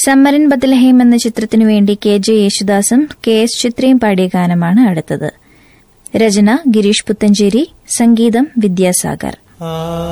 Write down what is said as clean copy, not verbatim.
സമ്മരൻ Bethlehem എന്ന ചിത്രത്തിനു വേണ്ടി KJ യേശുദാസും KS ചിത്രയും പാടിയ ഗാനമാണ് അടുത്തത്. രചന ഗിരീഷ് പുത്തഞ്ചേരി, സംഗീതം വിദ്യാസാഗർ.